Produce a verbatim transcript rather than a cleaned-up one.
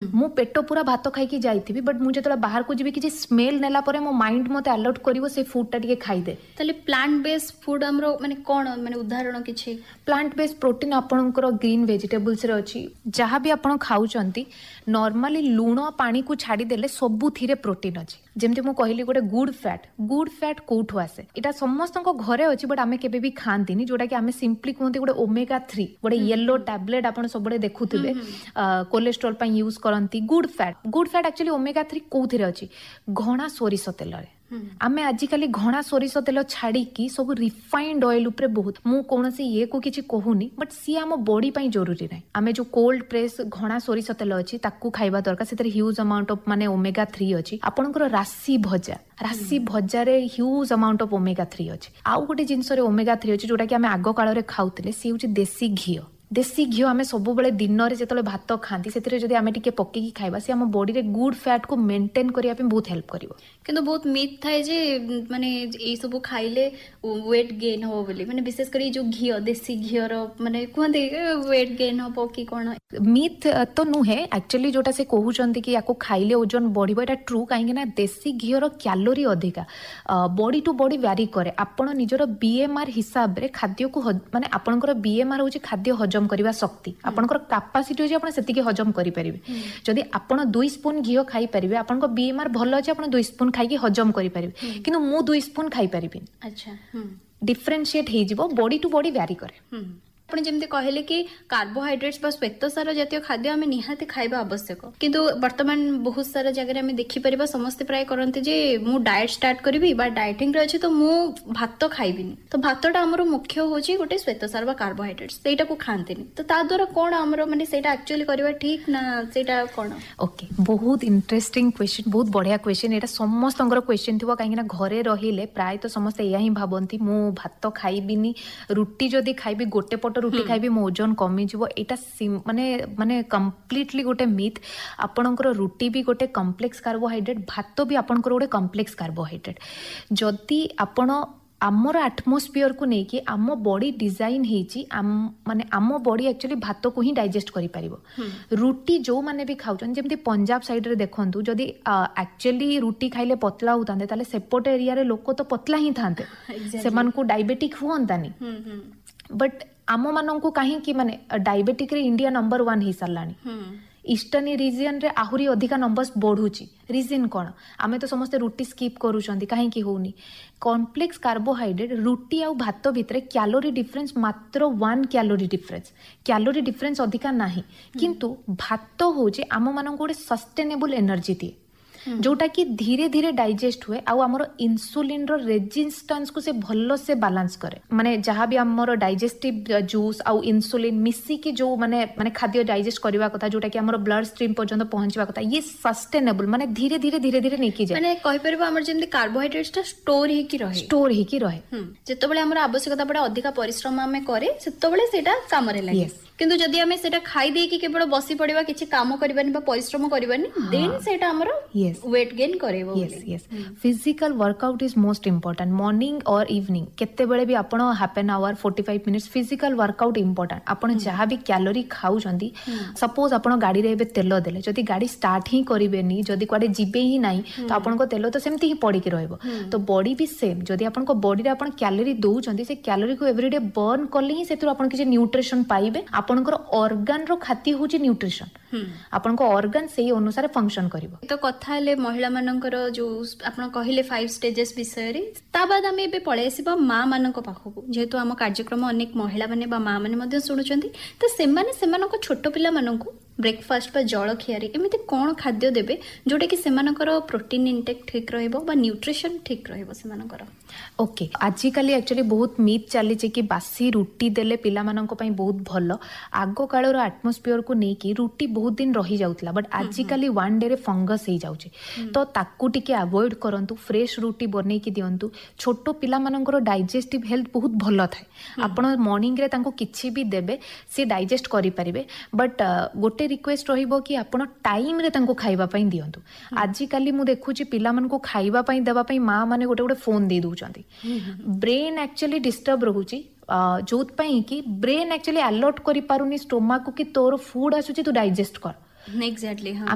मु पेट पूरा भात खाई जाइथिबि बट मु जतला बाहर को जिबि कि स्मेल नेला परे मो माइंड मते अलर्ट करिवो से फूडटा टिके खाई दे। ताले प्लांट बेस्ड फूड हमरो माने कोन माने उदाहरण किछि प्लांट बेस्ड प्रोटीन आपणकर ग्रीन वेजिटेबल्स रे अछि जहाँ भी आपण खाउचंती नॉर्मली लूण पानी को छाड़ी देले सबु थिरे प्रोटीन अछि जेमति मु कहली गोटे गुड फैट गुड फैट कोठो आसे इटा समस्त घरे अछि बट आमे केबे भी खांतीनी जोटा कि आमे सिंपली कहते गोटे ओमेगा थ्री गोटे येलो टैबलेट आपण सबडे देखुथिबे कोलेस्ट्रॉल पई use करंती good fat good fat actually omega three कोथिरे अछि घणा सोरिष तेल रे आमे आजिकाली घणा सोरिष तेल छाड़ी की सब रिफाइंड ऑयल उपरे बहुत मु कोनसी ये को किछि कहूनी बट सी आम बॉडी पई जरूरी नै आमे जो कोल्ड प्रेस घणा सोरिष तेल अछि ताकू खाइबा दरकार सेतरे ह्यूज अमाउंट ऑफ माने ओमेगा थ्री अछि आपनकर राशि भजा राशि भजा रे huge amount of omega three अछि आउ गोटे जिंस रे ओमेगा थ्री अछि जोटा कि आमे आगो काल रे खाउतले सी होछि देसी घी देसी घी आमे सब बेले दिन रे जतले भात खांती सेतरे जदी आमे टिके पक्की की खाइबा से हम बॉडी रे गुड फैट को मेंटेन करिया पे बहुत हेल्प करिवो किंतु बहुत मिथ थाए जे माने ए सब खाइले वेट गेन हो बोली माने विशेष करी जो घी देसी घी रो माने कहंदे वेट गेन हो कि कोन मिथ तो नुहे एक्चुअली जोटा से कहउचंती कि याको खाइले ओजन बढ़िबो एटा ट्रू काहे ना देसी घी रो कैलोरी अधिका बॉडी टू बॉडी वैरी करे आपण निजरो बीएमआर हिसाब रे खाद्य को माने आपनकर बीएमआर होची खाद्य हजम करिवा शक्ति आपनकर कैपेसिटी होची आपण सेतिके हजम करि परिबे जदी आपण दो स्पून घी खाई परिबे आपनको बीएमआर भलो अछि आपण दो स्पून खाई कि हजम करि परिबे किंतु मु दो स्पून खाई परिबे अच्छा डिफरेंशिएट हे जिवो बॉडी टू बॉडी वैरी करे आपण जेमते कहले कि कार्बोहाइड्रेट्स बा श्वेतसार जातीय खाद्य आमे निहाते खाइबा आवश्यक किंतु वर्तमान बहुत सारा जगह रे आमे देखि परिबा समस्त प्राय करंते जे मु डाइट स्टार्ट करबी बा डाइटिंग रे अछि तो मु भात खाइबिनी तो भातटा हमरो मुख्य होची गोटे श्वेतसार बा कार्बोहाइड्रेट्स सेटा को खांतेनी तो ता द्वारा कोन हमरो माने सेटा एक्चुअली करबा ठीक ना सेटा कोन ओके बहुत इंटरेस्टिंग क्वेश्चन बहुत बढ़िया क्वेश्चन एटा समस्त अंगर क्वेश्चन थिबो काहे ना घरे रहिले प्राय तो समस्त एया ही भाबंती मु भात खाइबिनी रुटी जदी खाइबी गोटे पट रुटी खाइबी मो ओजन कमी जीवो एटा माने माने कंप्लीटली गोटे मिथ आपणकर रुटी भी गोटे कॉम्प्लेक्स कार्बोहाइड्रेट भात भी आपणकर गोटे कॉम्प्लेक्स कार्बोहाइड्रेट जदी आपण आमर एटमोस्फियर को नेकी आम बॉडी डिजाइन हेची आम माने आम बॉडी एक्चुअली भात को ही डाइजेस्ट करि परिबो रुटी जो माने भी खाउछन जेमति पंजाब साइड रे देखंतु जदी एक्चुअली रुटी खाइले पतला होतांते ताले सेपट एरिया रे लोक तो पतला ही थांते सेमान को डायबिटिक हुअंतानी बट आम मान को कहीं कि माने डायबिटिक रे इंडिया नंबर वन ही सरलानी ईस्टर्न रीजन रे आहुरी अधिका नंबर्स बढ़ुची रीजन कौन आमे तो समस्त रुटी स्किप करूछंती काहे कि होनी कॉम्प्लेक्स कार्बोहाइड्रेट रुटी आ भात भितरे कैलोरी डिफरेंस मात्र one calorie difference calorie difference अधिका नाही किंतु भात होचे आम मान को सस्टेनेबल एनर्जी दिए जोटा कि धीरे धीरे डाइजेस्ट हुए आउ हमर इंसुलिन रो रेजिस्टेंस को से भलो से बैलेंस करे माने जहां भी हमर डाइजेस्टिव जूस आउ इंसुलिन मिसी के जो माने माने खाद्य डाइजेस्ट करबा कथा जोटा कि हमर ब्लड स्ट्रीम पर्यंत पहुंचबा कथा ये सस्टेनेबल माने धीरे धीरे धीरे धीरे नेकी जाय माने कहि परबा हमर जेंति कार्बोहाइड्रेट्स ता स्टोर हे की रहे स्टोर हे की रहे जेतबेले हमर आवश्यकता पड़े अधिक परिश्रम हमें करे सेतबेले सेटा काम रे लागे किंतु जदी हमें सेटा खाई दे कि केवल बसी पड़िबा किछि काम करबानी बा परिश्रम करबानी देन सेटा हमर weight gain करेबो yes yes physical workout is most important morning और इवनिंग केते बेले भी आपण हाफ एन आवर पैंतालीस मिनिट्स फिजिकल वर्कआउट इंपोर्टेंट आपण जहां भी कैलोरी खाउ जंदी सपोज आपण गाड़ी रे बे तेल देले जदी गाड़ी स्टार्ट ही करिवेनी जदी कोडे जिबे ही नाही तो आपण को तेल तो सेमती ही पड़ी के रहबो तो बॉडी भी सेम जदी आपण को बॉडी रे आपण कैलोरी दउ जंदी से कैलोरी को एवरीडे बर्न करले ही सेतु आपण किछि न्यूट्रिशन पाइबे आपणकर ऑर्गन रो खाती होची न्यूट्रिशन आपणको ऑर्गन सेही अनुसार फंक्शन करिवो तो कथा ले महिला मानकर जो आपण कहिले फाइव स्टेजेस विषय रे ता बाद हम एबे पळे आसीबा मां मानक पाखको जेहेतु हम कार्यक्रम अनेक महिला माने बा मां माने मध्ये सुनुचंती तो सेमाने सेमानक छोटो पिला माननको ब्रेकफास्ट बा जलखिया रे एमिति कोन खाद्य देबे जोटा कि सेमानकर प्रोटीन इंटेक ठीक रहइबो बा न्यूट्रिशन ठीक रहइबो सेमानकर ओके आजिकली एक्चुअली बहुत मिथ चली कि बासी रुटी देले पिला मानक पई बहुत भलो आगो काळर एटमॉस्फियर को नेकी रुटी बहुत दिन रही जाउतला बट आजिकली वन डे रे फंगस हे जाउची तो ताकू टिके अवॉइड करंतु फ्रेश रुटी बनै कि दियंतु छोटो पिला मानकर डाइजेस्टिव हेल्थ बहुत भलो थाए आपण मॉर्निंग रे तांको किछि भी देबे से डाइजेस्ट करि परिबे बट गोटे रिक्वेस्ट रहिबो कि आपण टाइम रे तांको खाइबा पई दियंतु आजिकली मु देखुची पिला मानको खाइबा पई देबा पई मां माने गोटे गोटे फोन दे दउचंती ब्रेन एक्चुअली डिस्टर्ब रहुची जोत पई कि ब्रेन एक्चुअली अलर्ट करि पारुनी स्टोमक को कि तोर फूड आसुची तू डाइजेस्ट कर एग्जैक्टली